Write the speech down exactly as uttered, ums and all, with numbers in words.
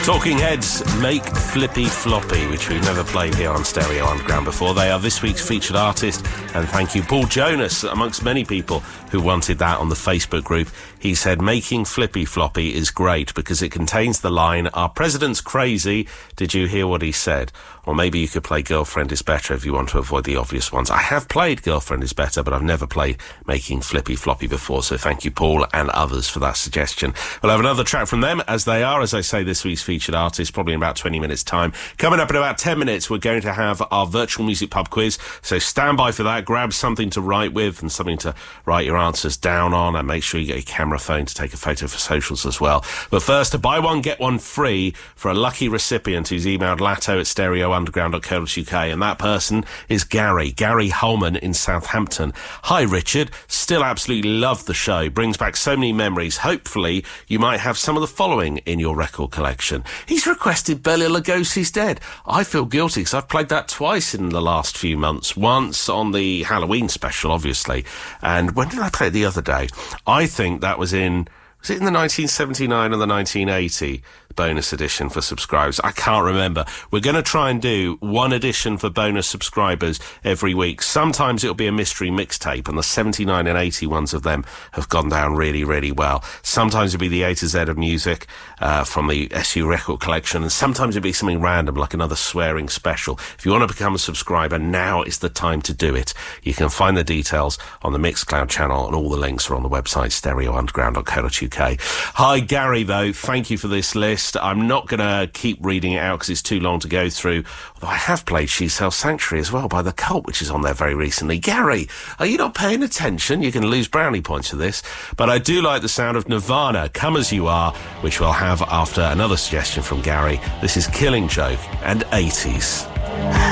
Talking Heads make Flippy Floppy, which we've never played here on Stereo Underground before. They are this week's featured artist, and thank you, Paul Jonas, amongst many people who wanted that on the Facebook group. He said, making Flippy Floppy is great because it contains the line, our president's crazy, did you hear what he said? Or maybe you could play Girlfriend is Better if you want to avoid the obvious ones. I have played Girlfriend is Better, but I've never played Making Flippy Floppy before, so thank you, Paul, and others for that suggestion. We'll have another track from them, as they are, as I say, this week's featured artist, probably in about twenty minutes' time. Coming up in about ten minutes, we're going to have our virtual music pub quiz, so stand by for that. Grab something to write with and something to write your answers down on, and make sure you get your camera phone to take a photo for socials as well. But first, to buy one, get one free for a lucky recipient who's emailed latto at stereo underground dot co dot uk, and that person is Gary, Gary Holman in Southampton. Hi, Richard. Still absolutely love the show. Brings back so many memories. Hopefully, you might have some of the following in your record collection. He's requested Bela Lugosi's Dead. I feel guilty because I've played that twice in the last few months. Once on the Halloween special, obviously. And when did I play it the other day? I think that was in... Was it in the nineteen seventy-nine or the nineteen eighty bonus edition for subscribers? I can't remember. We're going to try and do one edition for bonus subscribers every week. Sometimes it'll be a mystery mixtape, and the seventy-nine and eighty ones of them have gone down really, really well. Sometimes it'll be the A to Z of music uh, from the S U record collection, and sometimes it'll be something random, like another swearing special. If you want to become a subscriber, now is the time to do it. You can find the details on the Mixcloud channel, and all the links are on the website stereo underground dot co dot uk. Hi, Gary, though. Thank you for this list. I'm not going to keep reading it out because it's too long to go through. Although I have played She Sells Sanctuary as well by The Cult, which is on there very recently. Gary, are you not paying attention? You can lose brownie points for this. But I do like the sound of Nirvana, Come As You Are, which we'll have after another suggestion from Gary. This is Killing Joke and eighties.